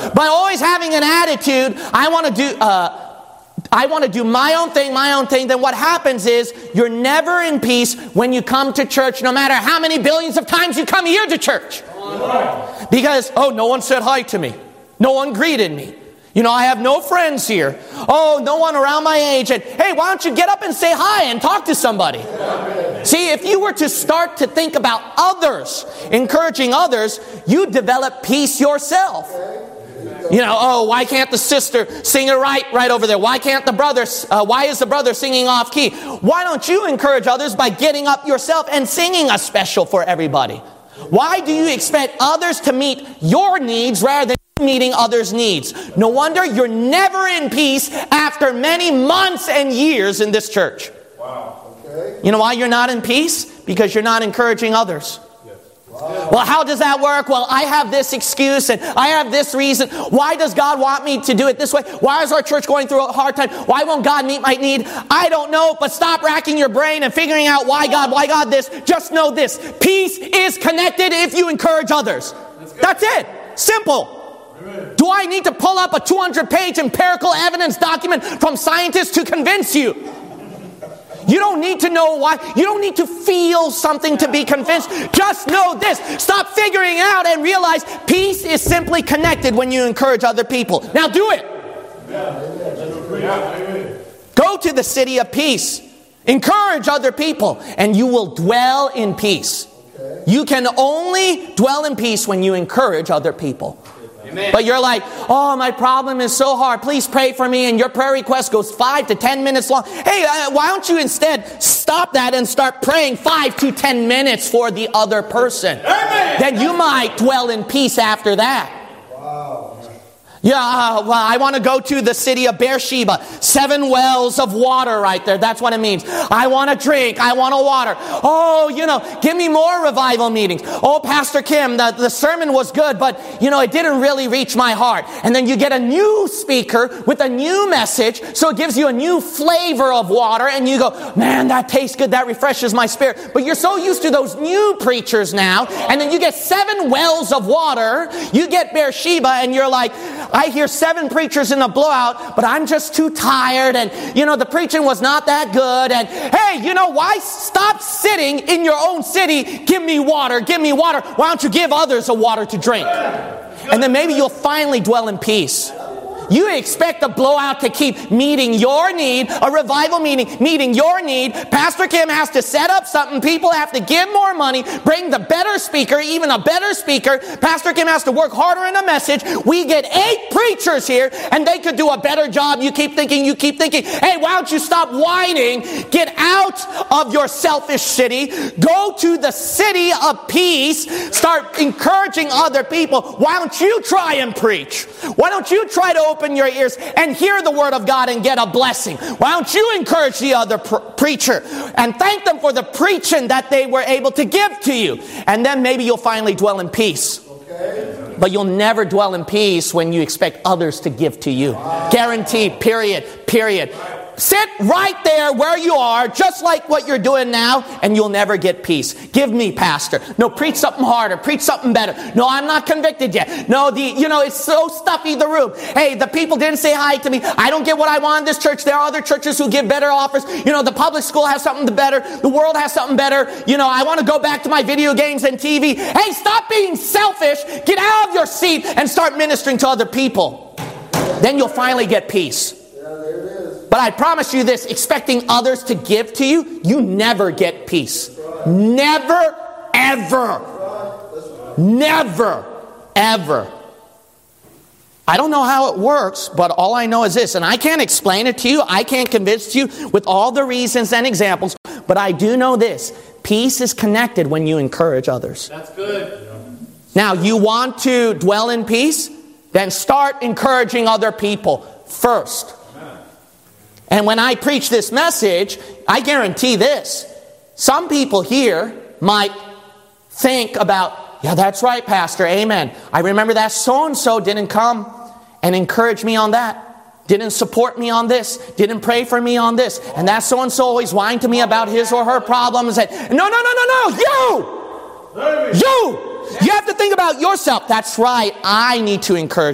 But always having an attitude, I want to do my own thing, then what happens is you're never in peace when you come to church, no matter how many billions of times you come here to church. Because, no one said hi to me. No one greeted me. I have no friends here. No one around my age. And hey, why don't you get up and say hi and talk to somebody? See, if you were to start to think about others, encouraging others, you develop peace yourself. Why can't the sister sing it right over there? Why can't the brother, why is the brother singing off key? Why don't you encourage others by getting up yourself and singing a special for everybody? Why do you expect others to meet your needs rather than meeting others' needs? No wonder you're never in peace after many months and years in this church. Wow. Okay. You know why you're not in peace? Because you're not encouraging others. Wow. Well, how does that work? Well, I have this excuse and I have this reason. Why does God want me to do it this way? Why is our church going through a hard time? Why won't God meet my need? I don't know, but stop racking your brain and figuring out why God this. Just know this. Peace is connected if you encourage others. That's it. Simple. Do I need to pull up a 200-page empirical evidence document from scientists to convince you? You don't need to know why. You don't need to feel something to be convinced. Just know this. Stop figuring out and realize peace is simply connected when you encourage other people. Now do it. Go to the city of peace. Encourage other people, and you will dwell in peace. You can only dwell in peace when you encourage other people. Amen. But you're like, my problem is so hard. Please pray for me. And your prayer request goes 5 to 10 minutes long. Hey, why don't you instead stop that and start praying 5 to 10 minutes for the other person? Amen. Then you might dwell in peace after that. Wow. Yeah, I want to go to the city of Beersheba. 7 wells of water right there. That's what it means. I want to drink. I want to water. Give me more revival meetings. Pastor Kim, the sermon was good, but, it didn't really reach my heart. And then you get a new speaker with a new message, so it gives you a new flavor of water, and you go, man, that tastes good. That refreshes my spirit. But you're so used to those new preachers now, and then you get 7 wells of water. You get Beersheba, and you're like, I hear 7 preachers in a blowout, but I'm just too tired, and, the preaching was not that good, and, hey, why stop sitting in your own city? Give me water. Why don't you give others a water to drink? And then maybe you'll finally dwell in peace. You expect a blowout to keep meeting your need, a revival meeting your need. Pastor Kim has to set up something. People have to give more money, bring the better speaker, even a better speaker. Pastor Kim has to work harder in a message. We get 8 preachers here, and they could do a better job. You keep thinking. Hey, why don't you stop whining? Get out of your selfish city. Go to the city of peace. Start encouraging other people. Why don't you try and preach? Why don't you try to open your ears and hear the word of God and get a blessing? Why don't you encourage the other preacher and thank them for the preaching that they were able to give to you? And then maybe you'll finally dwell in peace. Okay. But you'll never dwell in peace when you expect others to give to you. Wow. Guaranteed, period. Sit right there where you are, just like what you're doing now, and you'll never get peace. Give me, pastor. No, preach something harder. Preach something better. No, I'm not convicted yet. No, it's so stuffy, the room. Hey, the people didn't say hi to me. I don't get what I want in this church. There are other churches who give better offers. The public school has something better. The world has something better. I want to go back to my video games and TV. Hey, stop being selfish. Get out of your seat and start ministering to other people. Then you'll finally get peace. But I promise you this, expecting others to give to you, you never get peace. Never, ever. Never, ever. I don't know how it works, but all I know is this, and I can't explain it to you, I can't convince you with all the reasons and examples, but I do know this, peace is connected when you encourage others. That's good. Now, you want to dwell in peace? Then start encouraging other people first. And when I preach this message, I guarantee this. Some people here might think about, yeah, that's right, Pastor, amen. I remember that so-and-so didn't come and encourage me on that. Didn't support me on this. Didn't pray for me on this. And that so-and-so always whined to me about his or her problems. And no, you! You have to think about yourself. That's right, I need to encourage